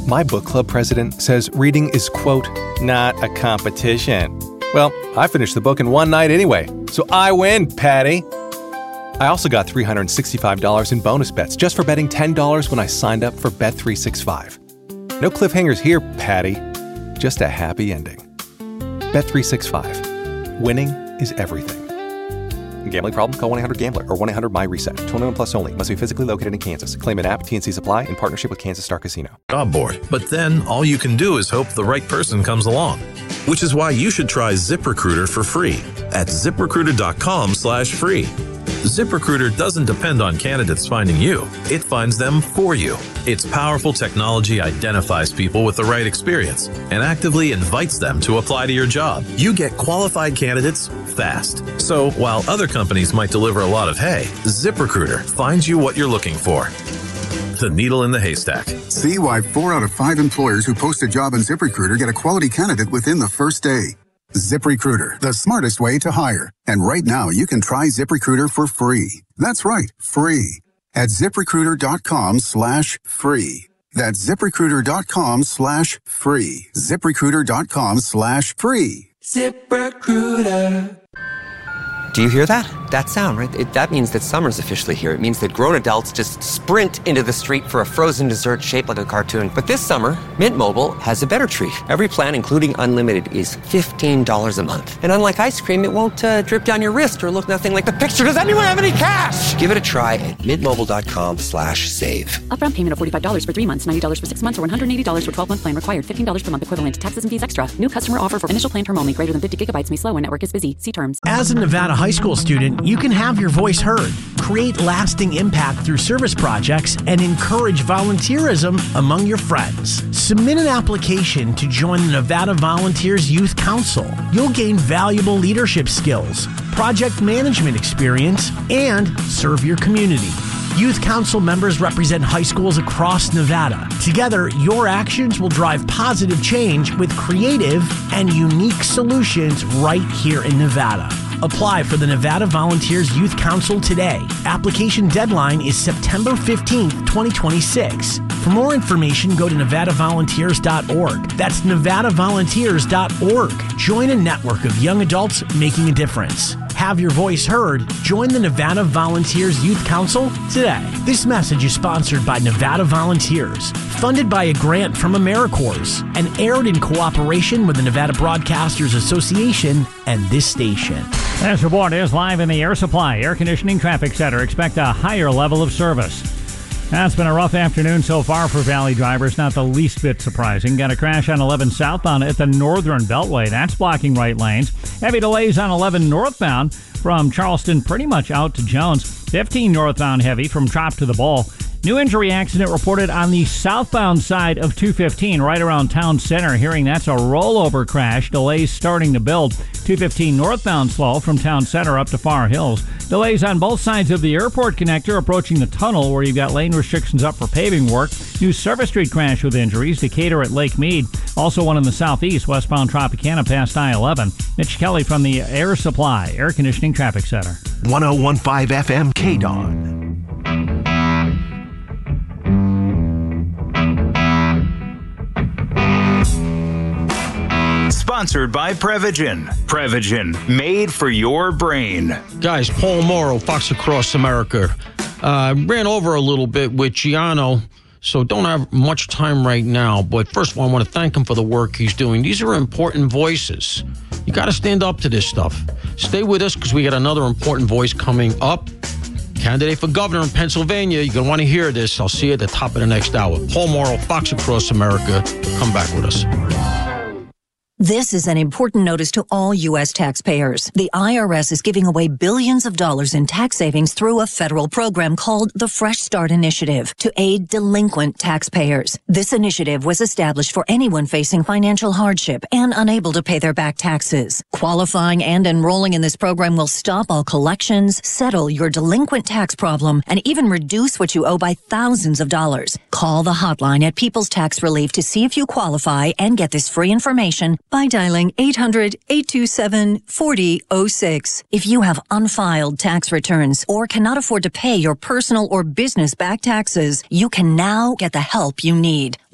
My book club president says reading is, quote, not a competition. Well, I finished the book in one night anyway, so I win, Patty. I also got $365 in bonus bets just for betting $10 when I signed up for Bet365. No cliffhangers here, Patty. Just a happy ending. Bet365. Winning is everything. Gambling problem? Call 1-800-GAMBLER or 1-800-MY-RESET. 21 plus only. Must be physically located in Kansas. Claim an app. T&C supply in partnership with Kansas Star Casino. Job board. But then all you can do is hope the right person comes along. Which is why you should try ZipRecruiter for free at ZipRecruiter.com/free. ZipRecruiter doesn't depend on candidates finding you. It finds them for you. Its powerful technology identifies people with the right experience and actively invites them to apply to your job. You get qualified candidates fast. So while other companies might deliver a lot of hay, ZipRecruiter finds you what you're looking for. The needle in the haystack. See why 4 out of 5 employers who post a job on ZipRecruiter get a quality candidate within the first day. ZipRecruiter, the smartest way to hire. And right now, you can try ZipRecruiter for free. That's right, free. At ZipRecruiter.com/free. That's ZipRecruiter.com/free. ZipRecruiter.com/free. ZipRecruiter. Do you hear that? That sound, right? That means that summer's officially here. It means that grown adults just sprint into the street for a frozen dessert shaped like a cartoon. But this summer, Mint Mobile has a better treat. Every plan, including unlimited, is $15 a month. And unlike ice cream, it won't drip down your wrist or look nothing like the picture. Does anyone have any cash? Give it a try at mintmobile.com/save. Upfront payment of $45 for 3 months, $90 for 6 months, or $180 for 12-month plan required. $15 per month equivalent. Taxes and fees extra. New customer offer for initial plan term only. Greater than 50 gigabytes may slow when network is busy. See terms. As a Nevada high school student, you can have your voice heard, create lasting impact through service projects, and encourage volunteerism among your friends. Submit an application to join the Nevada Volunteers Youth Council. You'll gain valuable leadership skills, project management experience, and serve your community. Youth Council members represent high schools across Nevada. Together, your actions will drive positive change with creative and unique solutions right here in Nevada. Apply for the Nevada Volunteers Youth Council today. Application deadline is September 15th, 2026. For more information, go to nevadavolunteers.org. That's nevadavolunteers.org. Join a network of young adults making a difference. Have your voice heard. Join the Nevada Volunteers Youth Council today. This message is sponsored by Nevada Volunteers, funded by a grant from AmeriCorps, and aired in cooperation with the Nevada Broadcasters Association and this station. This report is live in the Air Supply Air Conditioning Traffic Center. Expect a higher level of service. That's been a rough afternoon so far for Valley drivers, not the least bit surprising. Got a crash on 11 southbound at the Northern Beltway. That's blocking right lanes. Heavy delays on 11 northbound from Charleston pretty much out to Jones. 15 northbound heavy from Trop to the Bowl. New injury accident reported on the southbound side of 215 right around Town Center. Hearing that's a rollover crash. Delays starting to build. 215 northbound slow from Town Center up to Far Hills. Delays on both sides of the airport connector approaching the tunnel where you've got lane restrictions up for paving work. New Service Street crash with injuries. Decatur at Lake Mead. Also one in the southeast, westbound Tropicana past I-11. Mitch Kelly from the Air Supply Air Conditioning Traffic Center. 1015 FM KDON. Sponsored by Prevagen. Prevagen, made for your brain. Guys, Paul Morrow, Fox Across America. Ran over a little bit with Giano, so don't have much time right now. But first of all, I want to thank him for the work he's doing. These are important voices. You got to stand up to this stuff. Stay with us because we got another important voice coming up. Candidate for governor in Pennsylvania. You're going to want to hear this. I'll see you at the top of the next hour. Paul Morrow, Fox Across America. Come back with us. This is an important notice to all U.S. taxpayers. The IRS is giving away billions of dollars in tax savings through a federal program called the Fresh Start Initiative to aid delinquent taxpayers. This initiative was established for anyone facing financial hardship and unable to pay their back taxes. Qualifying and enrolling in this program will stop all collections, settle your delinquent tax problem, and even reduce what you owe by thousands of dollars. Call the hotline at People's Tax Relief to see if you qualify and get this free information by dialing 800-827-4006. If you have unfiled tax returns or cannot afford to pay your personal or business back taxes, you can now get the help you need.